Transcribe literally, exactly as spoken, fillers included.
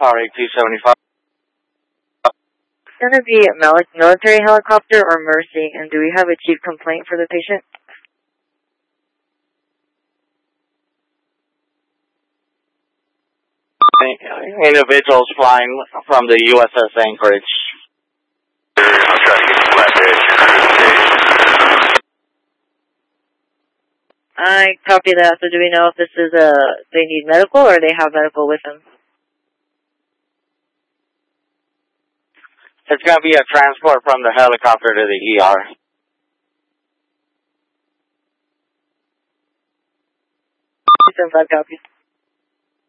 R A two seventy-five. It's going to be a mil- military helicopter or Mercy, and do we have a chief complaint for the patient? Individuals flying from the U S S Anchorage. I'm trying to get to Flatbridge. I copy that. So do we know if this is a, they need medical or they have medical with them? It's going to be a transport from the helicopter to the E R. two seven five copy.